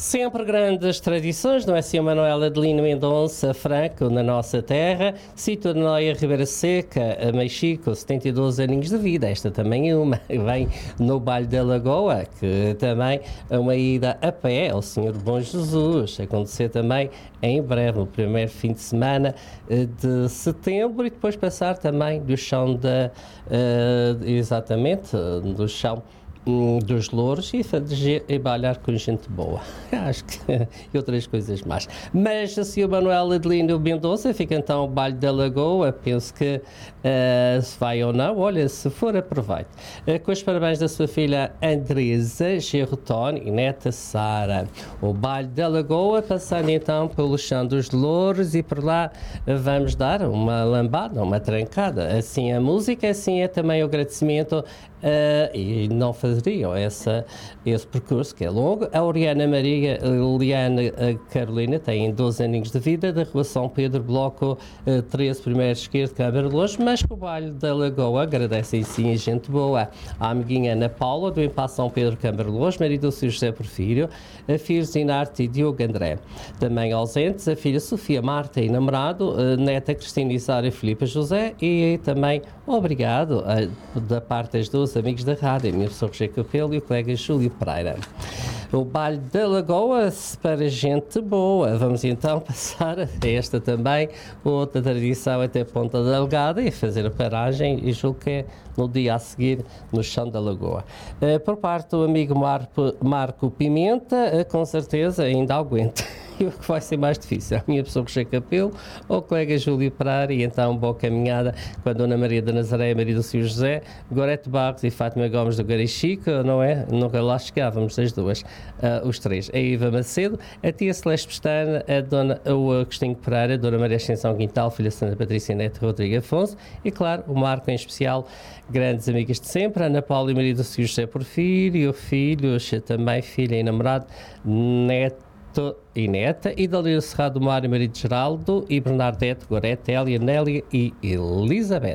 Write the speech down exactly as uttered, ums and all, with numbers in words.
Sempre grandes tradições, não é, senhor Manuel Adelino Mendonça Franco, na nossa terra. Cito Noia Ribeira Seca, a Mexico, setenta e dois aninhos de vida. Esta também é uma. Vem no Baile da Lagoa, que também é uma ida a pé ao Senhor Bom Jesus. Acontecer também em breve, no primeiro fim de semana de setembro, e depois passar também do chão da. Uh, exatamente, do chão. Dos Louros e, e bailar com gente boa. Acho que e outras coisas mais. Mas a senhora Manuel Adelino Mendonça fica então o Baile da Lagoa. Penso que uh, se vai ou não, olha, se for, aproveite. Uh, com os parabéns da sua filha Andresa Gerotone e neta Sara. O Baile da Lagoa, passando então pelo chão dos Louros, e por lá vamos dar uma lambada, uma trancada. Assim a música, assim é também o agradecimento. Uh, e não fazeriam essa, esse percurso que é longo. A Oriana Maria Liliana Carolina tem doze aninhos de vida, da Rua São Pedro, Bloco uh, treze, primeiro esquerdo, Câmara de Lourdes, mas que o Baile da Lagoa agradecem sim a gente boa. A amiguinha Ana Paula, do Impasse São Pedro, Câmara de Lourdes, marido do Sr. José Porfírio, a filha Zinarte e Diogo André. Também ausentes, a filha Sofia Marta e namorado, a neta Cristina Isara e Filipe José, e também obrigado a, da parte das duas amigos da rádio, a minha professora Roger Capelo e o colega Júlio Pereira. O Baile da Lagoa para gente boa. Vamos então passar a esta também, outra tradição até Ponta Delgada, e fazer a paragem, e julgo que é no dia a seguir no chão da Lagoa. Uh, por parte do amigo Marco, Marco Pimenta, uh, com certeza ainda aguenta. E o que vai ser mais difícil? A minha pessoa Roger Capelo ou o colega Júlio Pereira, e então boa caminhada com a Dona Maria da Nazaré, Maria do Senhor José, Gorete Barros e Fátima Gomes do Garichico, não é? Nunca lá chegávamos as duas, uh, os três. A Iva Macedo, a tia Celeste Pestana, a Dona, o Agostinho Pereira, a Dona Maria Ascensão Quintal, filha Santa Patrícia Neto Rodrigo Afonso, e claro, o Marco em especial, grandes amigas de sempre, Ana Paula e Maria do Senhor José Porfírio, filhos, também filha e namorado, neto e neta, e Dalila Serrado Mário, marido Geraldo, e Bernardete, Gorete, Elia, Nélia e Elizabeth.